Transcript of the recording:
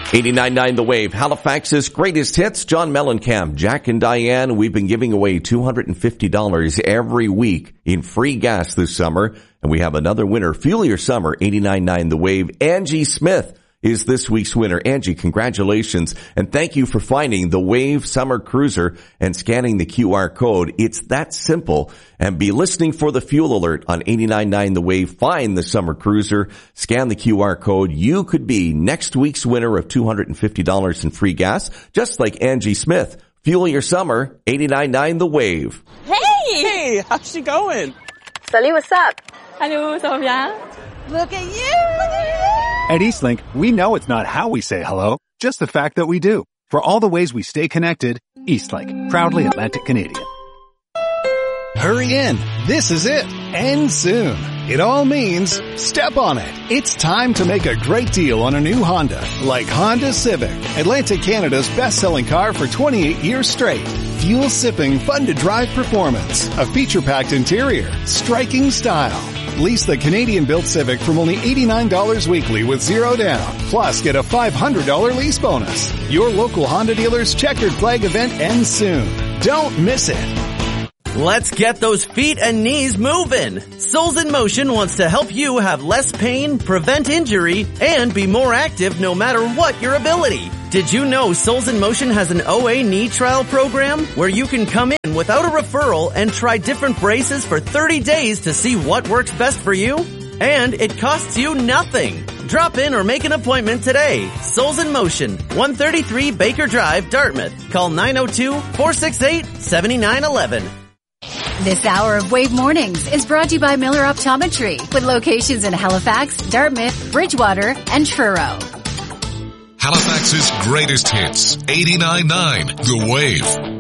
89.9 The Wave, Halifax's greatest hits. John Mellencamp, Jack and Diane. We've been giving away $250 every week in free gas this summer. And we have another winner. Fuel your summer, 89.9 The Wave. Angie Smith is this week's winner. Angie, congratulations. And thank you for finding the Wave Summer Cruiser and scanning the QR code. It's that simple. And be listening for the fuel alert on 89.9 The Wave. Find the Summer Cruiser, scan the QR code. You could be next week's winner of $250 in free gas, just like Angie Smith. Fuel your summer, 89.9 The Wave. Hey, how's she going? Salut, what's up? Hello, ça va bien? Look at you! At Eastlink, we know it's not how we say hello, just the fact that we do. For all the ways we stay connected, Eastlink, proudly Atlantic Canadian. Hurry in. This is it. End soon. It all means step on it. It's time to make a great deal on a new Honda, like Honda Civic, Atlantic Canada's best-selling car for 28 years straight. Fuel-sipping, fun-to-drive performance, a feature-packed interior, striking style. Lease the Canadian-built Civic from only $89 weekly with zero down. Plus, get a $500 lease bonus. Your local Honda dealer's checkered flag event ends soon. Don't miss it. Let's get those feet and knees moving. Souls in Motion wants to help you have less pain, prevent injury, and be more active no matter what your ability. Did you know Souls in Motion has an OA knee trial program where you can come in without a referral and try different braces for 30 days to see what works best for you? And it costs you nothing. Drop in or make an appointment today. Souls in Motion, 133 Baker Drive, Dartmouth. Call 902-468-7911. This hour of Wave Mornings is brought to you by Miller Optometry, with locations in Halifax, Dartmouth, Bridgewater, and Truro. Halifax's greatest hits, 89.9 The Wave.